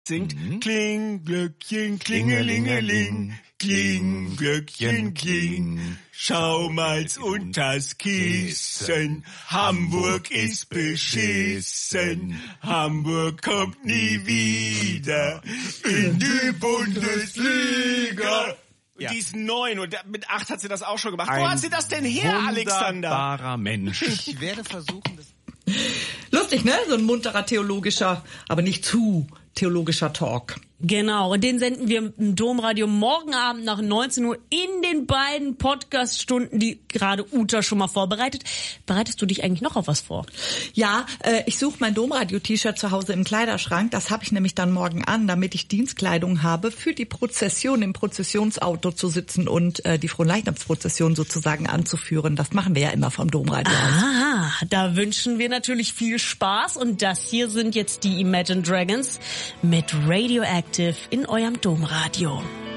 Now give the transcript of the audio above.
singt Kling, Glöckchen, Klingelingeling, Kling, Glöckchen, Kling. Schau mal's unters Kissen, Hamburg ist beschissen, Hamburg kommt nie wieder in die Bundesliga. Ja. Die ist 9 und mit 8 hat sie das auch schon gemacht. Wo hat sie das denn her, Alexander? Wunderbarer Mensch. Ich werde versuchen, das... Lustig, ne? So ein munterer theologischer, aber nicht zu theologischer Talk. Genau, und den senden wir im Domradio morgen Abend nach 19 Uhr in den beiden Podcast-Stunden, die gerade Uta schon mal vorbereitet. Bereitest du dich eigentlich noch auf was vor? Ja, ich suche mein Domradio-T-Shirt zu Hause im Kleiderschrank. Das habe ich nämlich dann morgen an, damit ich Dienstkleidung habe, für die Prozession im Prozessionsauto zu sitzen und die Fronleichnamsprozession sozusagen anzuführen. Das machen wir ja immer vom Domradio aus. Aha, da wünschen wir natürlich viel Spaß. Und das hier sind jetzt die Imagine Dragons mit Radioactive in eurem Domradio.